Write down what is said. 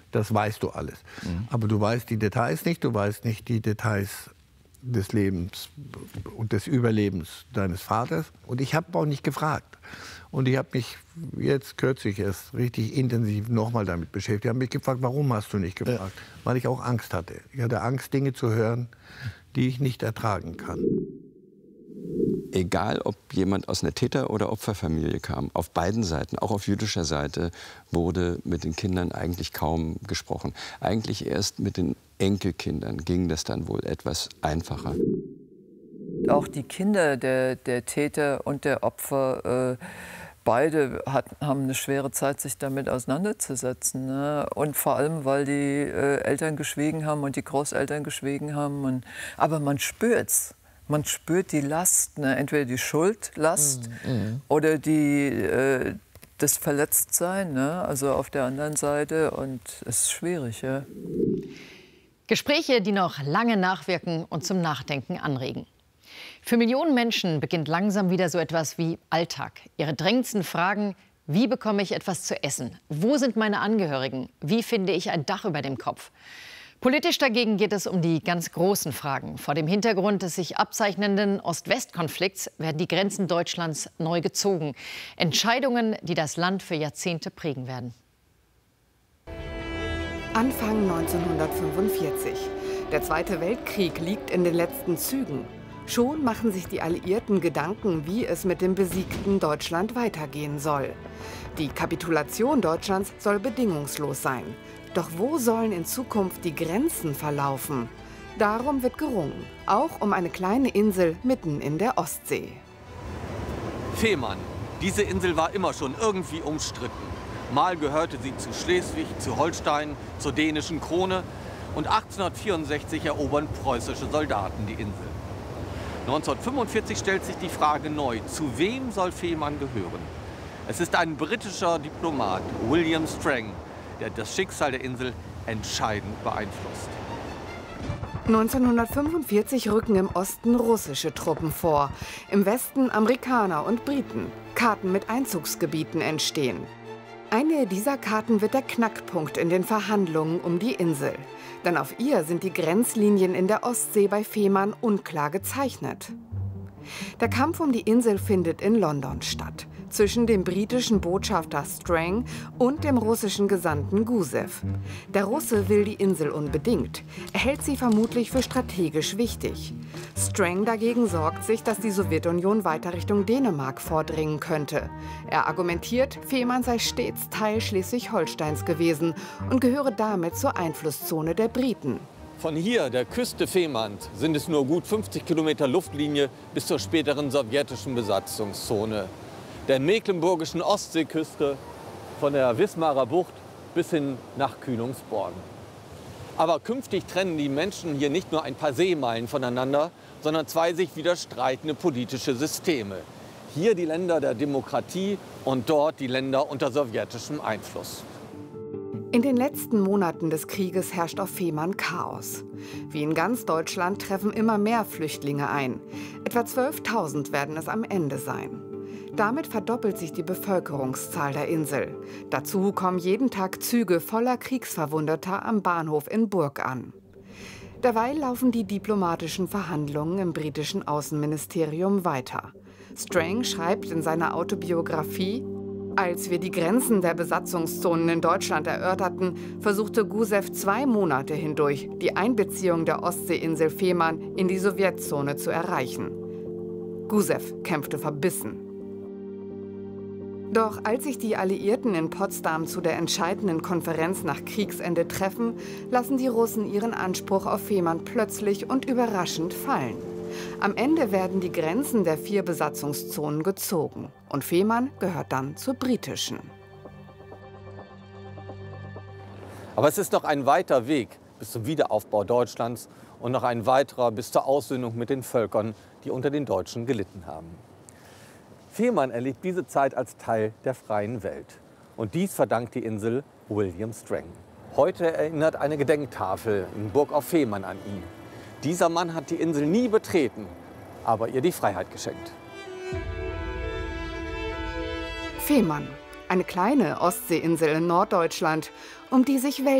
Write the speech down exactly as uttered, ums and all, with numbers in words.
Das weißt du alles. Mhm. Aber du weißt die Details nicht, du weißt nicht die Details des Lebens und des Überlebens deines Vaters. Und ich habe auch nicht gefragt. Und ich habe mich jetzt kürzlich erst richtig intensiv nochmal damit beschäftigt. Ich habe mich gefragt, warum hast du nicht gefragt? Ja. Weil ich auch Angst hatte. Ich hatte Angst, Dinge zu hören, die ich nicht ertragen kann. Egal, ob jemand aus einer Täter- oder Opferfamilie kam, auf beiden Seiten, auch auf jüdischer Seite, wurde mit den Kindern eigentlich kaum gesprochen. Eigentlich erst mit den Enkelkindern ging das dann wohl etwas einfacher. Auch die Kinder der, der Täter und der Opfer, äh, beide hat, haben eine schwere Zeit, sich damit auseinanderzusetzen. Ne? Und vor allem, weil die äh, Eltern geschwiegen haben und die Großeltern geschwiegen haben. Und, aber man spürt's. Man spürt die Last, ne? Entweder die Schuldlast mhm. oder die, äh, das Verletztsein, ne? Also auf der anderen Seite. Und es ist schwierig. Ja? Gespräche, die noch lange nachwirken und zum Nachdenken anregen. Für Millionen Menschen beginnt langsam wieder so etwas wie Alltag. Ihre drängendsten Fragen: Wie bekomme ich etwas zu essen? Wo sind meine Angehörigen? Wie finde ich ein Dach über dem Kopf? Politisch dagegen geht es um die ganz großen Fragen. Vor dem Hintergrund des sich abzeichnenden Ost-West-Konflikts werden die Grenzen Deutschlands neu gezogen. Entscheidungen, die das Land für Jahrzehnte prägen werden. Anfang neunzehnhundertfünfundvierzig. Der Zweite Weltkrieg liegt in den letzten Zügen. Schon machen sich die Alliierten Gedanken, wie es mit dem besiegten Deutschland weitergehen soll. Die Kapitulation Deutschlands soll bedingungslos sein. Doch wo sollen in Zukunft die Grenzen verlaufen? Darum wird gerungen, auch um eine kleine Insel mitten in der Ostsee. Fehmarn. Diese Insel war immer schon irgendwie umstritten. Mal gehörte sie zu Schleswig, zu Holstein, zur dänischen Krone. Und achtzehnhundertvierundsechzig erobern preußische Soldaten die Insel. neunzehnhundertfünfundvierzig stellt sich die Frage neu, zu wem soll Fehmarn gehören? Es ist ein britischer Diplomat, William Strang, der das Schicksal der Insel entscheidend beeinflusst. neunzehnhundertfünfundvierzig rücken im Osten russische Truppen vor, im Westen Amerikaner und Briten. Karten mit Einzugsgebieten entstehen. Eine dieser Karten wird der Knackpunkt in den Verhandlungen um die Insel. Denn auf ihr sind die Grenzlinien in der Ostsee bei Fehmarn unklar gezeichnet. Der Kampf um die Insel findet in London statt, zwischen dem britischen Botschafter Strang und dem russischen Gesandten Gusev. Der Russe will die Insel unbedingt. Er hält sie vermutlich für strategisch wichtig. Strang dagegen sorgt sich, dass die Sowjetunion weiter Richtung Dänemark vordringen könnte. Er argumentiert, Fehmarn sei stets Teil Schleswig-Holsteins gewesen und gehöre damit zur Einflusszone der Briten. Von hier, der Küste Fehmarns, sind es nur gut fünfzig Kilometer Luftlinie bis zur späteren sowjetischen Besatzungszone. Der mecklenburgischen Ostseeküste, von der Wismarer Bucht bis hin nach Kühlungsborn. Aber künftig trennen die Menschen hier nicht nur ein paar Seemeilen voneinander, sondern zwei sich widerstreitende politische Systeme. Hier die Länder der Demokratie und dort die Länder unter sowjetischem Einfluss. In den letzten Monaten des Krieges herrscht auf Fehmarn Chaos. Wie in ganz Deutschland treffen immer mehr Flüchtlinge ein. Etwa zwölftausend werden es am Ende sein. Damit verdoppelt sich die Bevölkerungszahl der Insel. Dazu kommen jeden Tag Züge voller Kriegsverwundeter am Bahnhof in Burg an. Derweil laufen die diplomatischen Verhandlungen im britischen Außenministerium weiter. Strang schreibt in seiner Autobiografie: Als wir die Grenzen der Besatzungszonen in Deutschland erörterten, versuchte Gusev zwei Monate hindurch, die Einbeziehung der Ostseeinsel Fehmarn in die Sowjetzone zu erreichen. Gusev kämpfte verbissen. Doch als sich die Alliierten in Potsdam zu der entscheidenden Konferenz nach Kriegsende treffen, lassen die Russen ihren Anspruch auf Fehmarn plötzlich und überraschend fallen. Am Ende werden die Grenzen der vier Besatzungszonen gezogen und Fehmarn gehört dann zur britischen. Aber es ist noch ein weiter Weg bis zum Wiederaufbau Deutschlands und noch ein weiterer bis zur Aussöhnung mit den Völkern, die unter den Deutschen gelitten haben. Fehmarn erlebt diese Zeit als Teil der freien Welt. Und dies verdankt die Insel William Strang. Heute erinnert eine Gedenktafel in Burg auf Fehmarn an ihn. Dieser Mann hat die Insel nie betreten, aber ihr die Freiheit geschenkt. Fehmarn, eine kleine Ostseeinsel in Norddeutschland, um die sich Welt